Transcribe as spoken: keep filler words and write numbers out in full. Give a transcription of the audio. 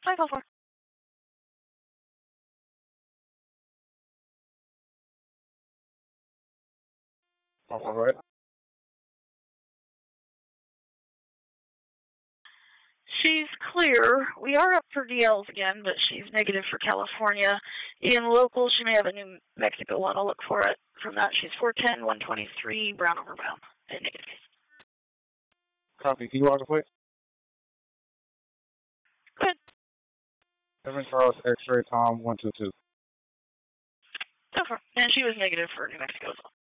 five oh four. All right. She's clear. We are up for D Ls again, but she's negative for California. In local, she may have a New Mexico one. I'll look for it. From that, she's four ten, one twenty-three, brown over brown, and negative. Copy. Can you log the plate? Good. Seven Charles X-ray Tom one two two. So far. And she was negative for New Mexico as well.